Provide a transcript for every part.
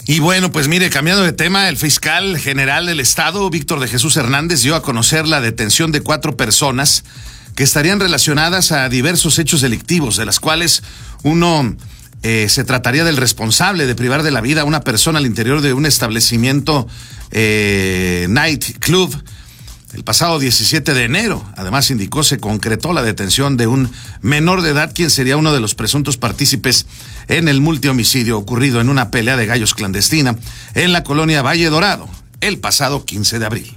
Y bueno, pues mire, cambiando de tema, el fiscal general del Estado, Víctor de Jesús Hernández, dio a conocer la detención de 4 personas que estarían relacionadas a diversos hechos delictivos, de las cuales uno se trataría del responsable de privar de la vida a una persona al interior de un establecimiento night club el pasado 17 de enero. Además, indicó, se concretó la detención de un menor de edad, quien sería uno de los presuntos partícipes en el multihomicidio ocurrido en una pelea de gallos clandestina en la colonia Valle Dorado el pasado 15 de abril.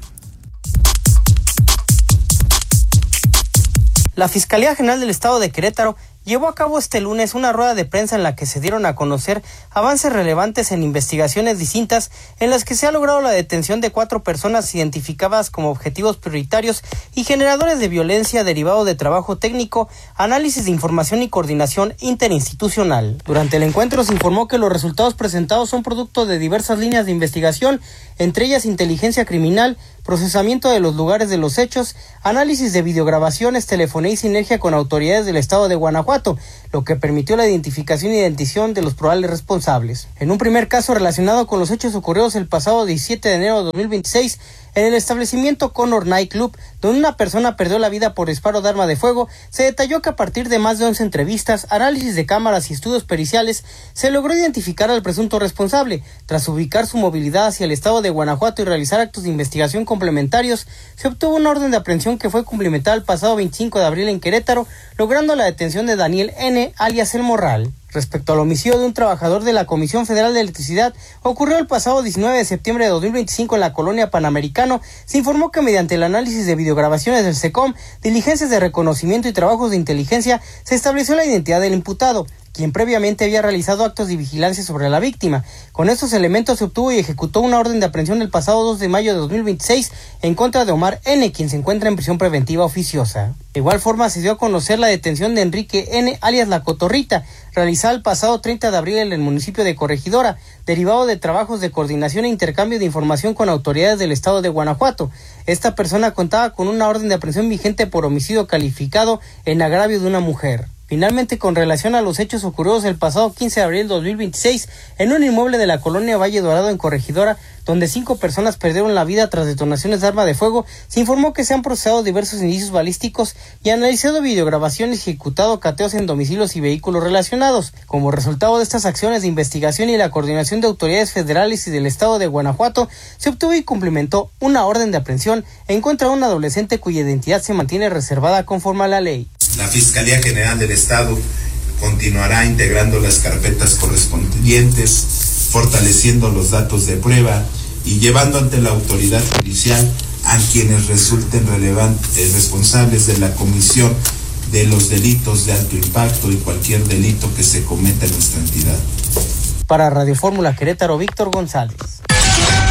La Fiscalía General del Estado de Querétaro llevó a cabo este lunes una rueda de prensa en la que se dieron a conocer avances relevantes en investigaciones distintas en las que se ha logrado la detención de 4 personas identificadas como objetivos prioritarios y generadores de violencia derivado de trabajo técnico, análisis de información y coordinación interinstitucional. Durante el encuentro se informó que los resultados presentados son producto de diversas líneas de investigación, entre ellas inteligencia criminal, procesamiento de los lugares de los hechos, análisis de videograbaciones, telefonía y sinergia con autoridades del estado de Guanajuato, lo que permitió la identificación y identificación de los probables responsables. En un primer caso relacionado con los hechos ocurridos el pasado 17 de enero de 2026, en el establecimiento Connor Night Club, donde una persona perdió la vida por disparo de arma de fuego, se detalló que a partir de más de 11 entrevistas, análisis de cámaras y estudios periciales, se logró identificar al presunto responsable. Tras ubicar su movilidad hacia el estado de Guanajuato y realizar actos de investigación complementarios, se obtuvo una orden de aprehensión que fue cumplimentada el pasado 25 de abril en Querétaro, logrando la detención de Daniel N., alias El Morral. Respecto al homicidio de un trabajador de la Comisión Federal de Electricidad, ocurrió el pasado 19 de septiembre de 2025 en la colonia Panamericano, se informó que mediante el análisis de videograbaciones del SECOM, diligencias de reconocimiento y trabajos de inteligencia, se estableció la identidad del imputado, quien previamente había realizado actos de vigilancia sobre la víctima. Con estos elementos se obtuvo y ejecutó una orden de aprehensión el pasado 2 de mayo de 2026 en contra de Omar N., quien se encuentra en prisión preventiva oficiosa. De igual forma se dio a conocer la detención de Enrique N., alias La Cotorrita, realizada el pasado 30 de abril en el municipio de Corregidora, derivado de trabajos de coordinación e intercambio de información con autoridades del estado de Guanajuato. Esta persona contaba con una orden de aprehensión vigente por homicidio calificado en agravio de una mujer. Finalmente, con relación a los hechos ocurridos el pasado 15 de abril de 2026 en un inmueble de la colonia Valle Dorado en Corregidora, donde 5 personas perdieron la vida tras detonaciones de arma de fuego, se informó que se han procesado diversos indicios balísticos y analizado videograbaciones y ejecutado cateos en domicilios y vehículos relacionados. Como resultado de estas acciones de investigación y la coordinación de autoridades federales y del estado de Guanajuato, se obtuvo y cumplimentó una orden de aprehensión en contra de un adolescente cuya identidad se mantiene reservada conforme a la ley. La Fiscalía General del Estado continuará integrando las carpetas correspondientes, fortaleciendo los datos de prueba y llevando ante la autoridad judicial a quienes resulten responsables de la comisión de los delitos de alto impacto y cualquier delito que se cometa en nuestra entidad. Para Radio Fórmula Querétaro, Víctor González.